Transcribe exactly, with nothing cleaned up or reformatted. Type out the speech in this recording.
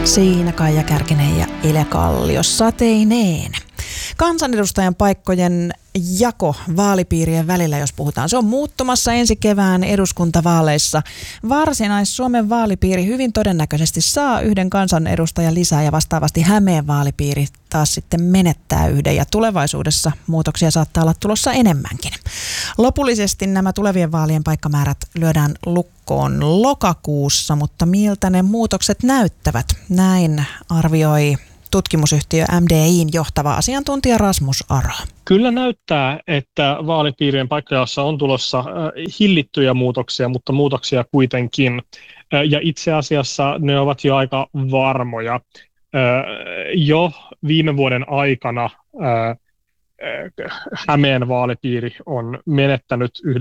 Siinä Kaija Kärkinen ja Ile Kallio sateineen. Kansanedustajan paikkojen jako vaalipiirien välillä, jos puhutaan, se on muuttumassa ensi kevään eduskuntavaaleissa. Varsinais-Suomen vaalipiiri hyvin todennäköisesti saa yhden kansanedustajan lisää ja vastaavasti Hämeen vaalipiiri taas sitten menettää yhden ja tulevaisuudessa muutoksia saattaa olla tulossa enemmänkin. Lopullisesti nämä tulevien vaalien paikkamäärät lyödään lukkoon lokakuussa, mutta miltä ne muutokset näyttävät? Näin arvioi tutkimusyhtiö M D I:n johtava asiantuntija Rasmus Aro. Kyllä näyttää, että vaalipiirien paikkajaossa on tulossa hillittyjä muutoksia, mutta muutoksia kuitenkin. Ja itse asiassa ne ovat jo aika varmoja. Jo viime vuoden aikana Hämeen vaalipiiri on menettänyt yhden